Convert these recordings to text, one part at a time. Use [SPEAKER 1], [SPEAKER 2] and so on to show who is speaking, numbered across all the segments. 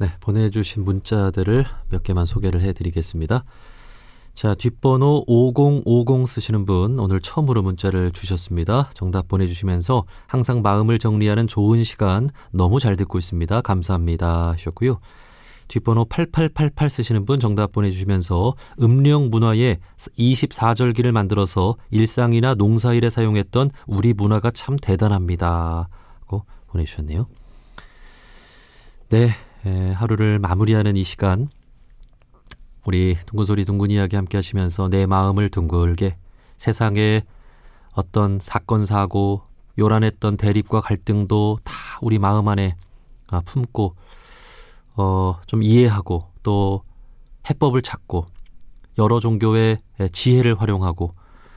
[SPEAKER 1] 네, 보내주신 문자들을 몇 개만 소개를 해드리겠습니다. 자, 뒷번호 5050 쓰시는 분 오늘 처음으로 문자를 주셨습니다. 정답 보내주시면서 항상 마음을 정리하는 좋은 시간 너무 잘 듣고 있습니다. 감사합니다 하셨고요. 뒷번호 8888 쓰시는 분 정답 보내주시면서 음력 문화에 24절기를 만들어서 일상이나 농사일에 사용했던 우리 문화가 참 대단합니다 하고 보내주셨네요. 네, 하루를 마무리하는 이 시간 우리 둥근소리 둥근 이야기 함께 하시면서 내 마음을 둥글게 세상의 어떤 사건 사고 요란했던 대립과 갈등도 다 우리 마음 안에 품고 좀 이해하고 또 해법을 찾고 여러 종교의 지혜를 활용하고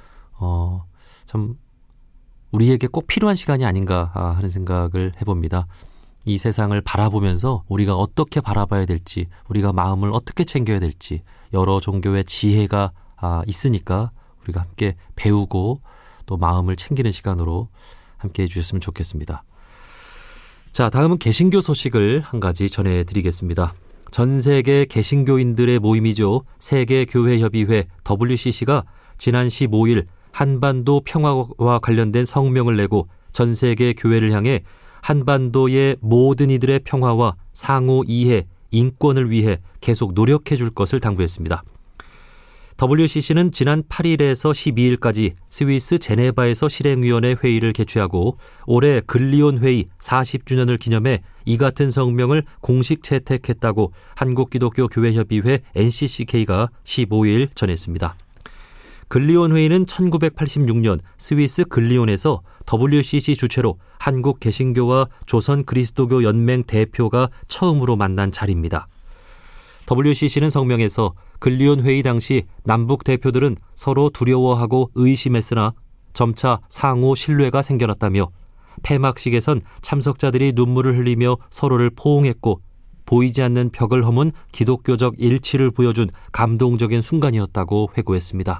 [SPEAKER 1] 참 우리에게 꼭 필요한 시간이 아닌가 하는 생각을 해봅니다. 이 세상을 바라보면서 우리가 어떻게 바라봐야 될지 우리가 마음을 어떻게 챙겨야 될지 여러 종교의 지혜가 있으니까 우리가 함께 배우고 또 마음을 챙기는 시간으로 함께 해주셨으면 좋겠습니다. 자, 다음은 개신교 소식을 한 가지 전해드리겠습니다. 전 세계 개신교인들의 모임이죠. 세계교회협의회 WCC가 지난 15일 한반도 평화와 관련된 성명을 내고 전 세계 교회를 향해 한반도의 모든 이들의 평화와 상호 이해, 인권을 위해 계속 노력해 줄 것을 당부했습니다. WCC는 지난 8일에서 12일까지 스위스 제네바에서 실행위원회 회의를 개최하고 올해 근리온 회의 40주년을 기념해 이 같은 성명을 공식 채택했다고 한국기독교교회협의회 NCCK가 15일 전했습니다. 근리온 회의는 1986년 스위스 근리온에서 WCC 주최로 한국 개신교와 조선 그리스도교 연맹 대표가 처음으로 만난 자리입니다. WCC는 성명에서 근리온 회의 당시 남북 대표들은 서로 두려워하고 의심했으나 점차 상호 신뢰가 생겨났다며 폐막식에선 참석자들이 눈물을 흘리며 서로를 포옹했고 보이지 않는 벽을 허문 기독교적 일치를 보여준 감동적인 순간이었다고 회고했습니다.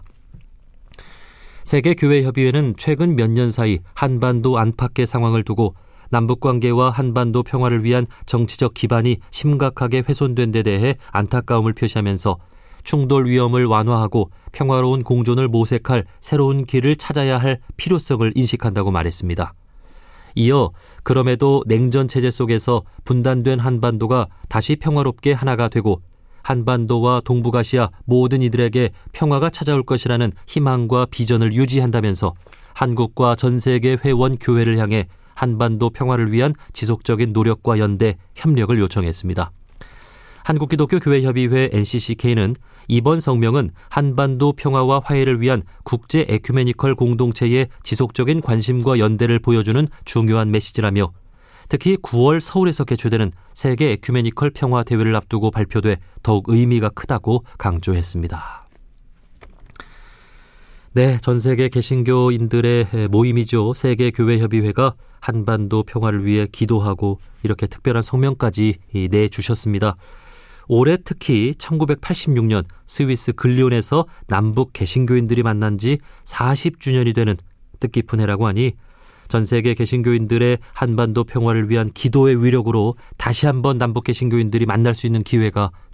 [SPEAKER 1] 세계교회협의회는 최근 몇 년 사이 한반도 안팎의 상황을 두고 남북관계와 한반도 평화를 위한 정치적 기반이 심각하게 훼손된 데 대해 안타까움을 표시하면서 충돌 위험을 완화하고 평화로운 공존을 모색할 새로운 길을 찾아야 할 필요성을 인식한다고 말했습니다. 이어 그럼에도 냉전 체제 속에서 분단된 한반도가 다시 평화롭게 하나가 되고 한반도와 동북아시아 모든 이들에게 평화가 찾아올 것이라는 희망과 비전을 유지한다면서 한국과 전 세계 회원 교회를 향해 한반도 평화를 위한 지속적인 노력과 연대, 협력을 요청했습니다. 한국기독교교회협의회 NCCK는 이번 성명은 한반도 평화와 화해를 위한 국제 에큐메니컬 공동체의 지속적인 관심과 연대를 보여주는 중요한 메시지라며 특히 9월 서울에서 개최되는 세계 에큐메니컬 평화 대회를 앞두고 발표돼 더욱 의미가 크다고 강조했습니다. 네, 전 세계 개신교인들의 모임이죠. 세계교회협의회가 한반도 평화를 위해 기도하고 이렇게 특별한 성명까지 내주셨습니다. 올해 특히 1986년 스위스 근리온에서 남북 개신교인들이 만난 지 40주년이 되는 뜻깊은 해라고 하니 전 세계 개신교인들의 한반도 평화를 위한 기도의 위력으로 다시 한번 남북 개신교인들이 만날 수 있는 기회가